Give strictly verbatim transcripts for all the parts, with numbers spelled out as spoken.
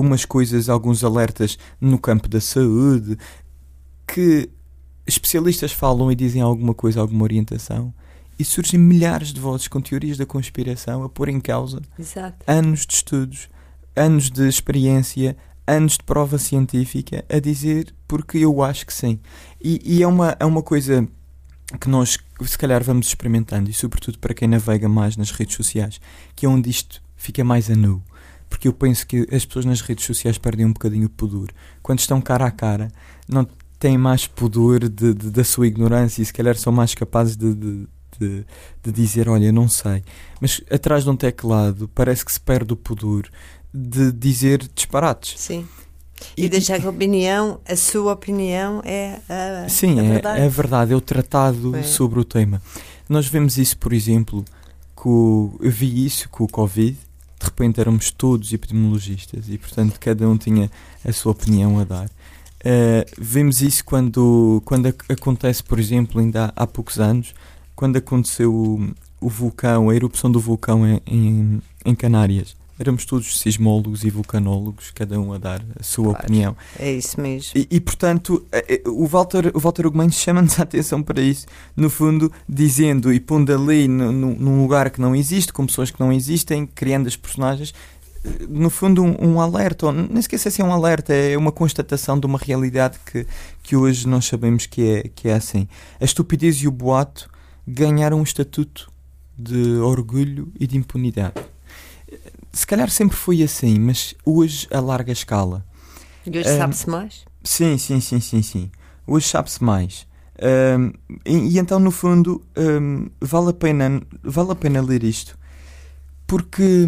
umas coisas, alguns alertas no campo da saúde, que especialistas falam e dizem alguma coisa, alguma orientação, e surgem milhares de vozes com teorias da conspiração a pôr em causa Exato. anos de estudos, anos de experiência, anos de prova científica, a dizer porque eu acho que sim. E, e é, uma, é uma coisa que nós se calhar vamos experimentando, e sobretudo para quem navega mais nas redes sociais, que é onde isto fica mais a nu. Porque eu penso que as pessoas nas redes sociais perdem um bocadinho o pudor. Quando estão cara a cara, não têm mais pudor de, de, da sua ignorância, e se calhar são mais capazes de, de, de, de dizer, olha, não sei. Mas atrás de um teclado parece que se perde o pudor de dizer disparates. Sim. E, e deixar que a opinião, a sua opinião é a, sim, a é, verdade. é a verdade, é o tratado é. sobre o tema. Nós vemos isso, por exemplo, com, eu vi isso com o Covid. De repente éramos todos epidemiologistas e, portanto, cada um tinha a sua opinião a dar. Uh, vemos isso quando, quando ac- acontece, por exemplo, ainda há, há poucos anos, quando aconteceu o, o vulcão, a erupção do vulcão em, em, em Canárias. Éramos todos sismólogos e vulcanólogos, cada um a dar a sua claro, opinião. É isso mesmo. E, e portanto, o Walter, o Walter Ugumem chama-nos a atenção para isso, no fundo, dizendo e pondo ali no, no, num lugar que não existe, com pessoas que não existem, criando as personagens, no fundo um, um alerta, ou, nem sequer sei se é um alerta, é uma constatação de uma realidade que, que hoje nós sabemos que é, que é assim. A estupidez e o boato ganharam um estatuto de orgulho e de impunidade. Se calhar sempre foi assim, mas hoje a larga escala. E hoje um, sabe-se mais? Sim, sim, sim, sim, sim. Hoje sabe-se mais. Um, e, e então, no fundo, um, vale a pena, vale a pena ler isto. Porque,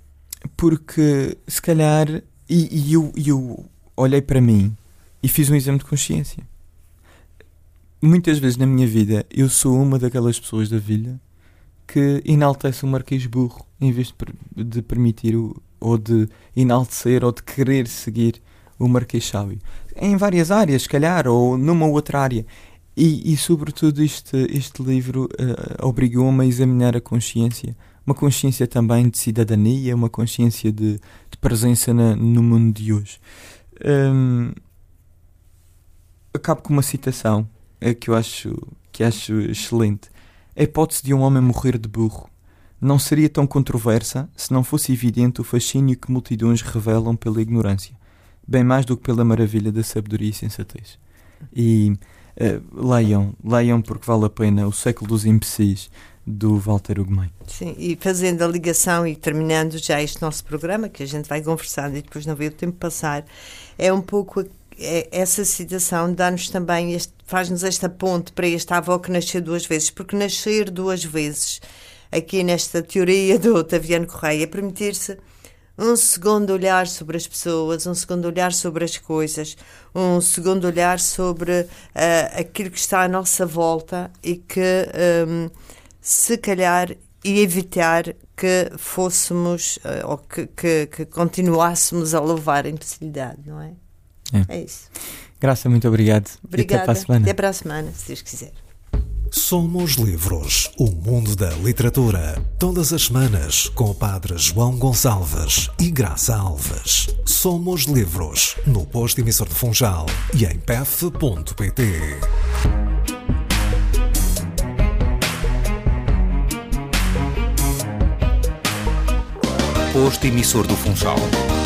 porque se calhar, e, e eu, eu olhei para mim e fiz um exame de consciência. Muitas vezes na minha vida, eu sou uma daquelas pessoas da vida que enaltece o Marquês burro em vez de, de permitir o, ou de enaltecer ou de querer seguir o Marquês sábio em várias áreas, se calhar, ou numa outra área, e, e sobretudo este, este livro uh, obrigou-me a examinar a consciência, uma consciência também de cidadania, uma consciência de, de presença na, no mundo de hoje. Um, acabo com uma citação uh, que eu acho, que acho excelente. A hipótese de um homem morrer de burro não seria tão controversa se não fosse evidente o fascínio que multidões revelam pela ignorância, bem mais do que pela maravilha da sabedoria e sensatez. E uh, leiam, leiam porque vale a pena, O Século dos Imbecis, do Walter Ugumem. Sim, e fazendo a ligação e terminando já este nosso programa, que a gente vai conversando e depois não vê o tempo passar, é um pouco... É, essa citação dá-nos também, este, faz-nos esta ponte para este avó que nasceu duas vezes, porque nascer duas vezes, aqui nesta teoria do Otaviano Correia, é permitir-se um segundo olhar sobre as pessoas, um segundo olhar sobre as coisas, um segundo olhar sobre uh, aquilo que está à nossa volta e que, um, se calhar, e evitar que fôssemos, uh, ou que, que, que continuássemos a levar a imbecilidade, não é? É. É isso. Graça, muito obrigado. Obrigada. E até para a semana. Até para a semana, se Deus quiser. Somos Livros, o mundo da literatura. Todas as semanas, com o padre João Gonçalves e Graça Alves. Somos Livros, no posto emissor de Funchal e em p e f ponto p t. Posto emissor do Funchal.